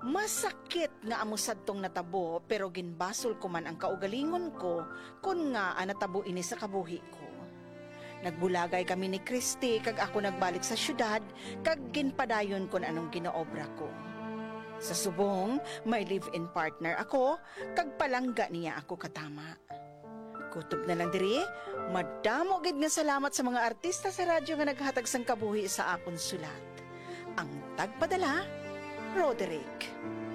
Masakit nga amo sadtong natabo pero ginbasol ko man ang kaugalingon ko kun nga natabo ini sa kabuhi ko. Nagbulagay kami ni Christy kag ako nagbalik sa syudad kag ginpadayon kon anong ginaobra ko. Sa subong, may live-in partner ako kag palangga niya ako katama. Kutob na lang diri, madamo gid nga salamat sa mga artista sa radyo nga naghatag sang kabuhi sa akon sulat. Ang tagpadala, Roderick.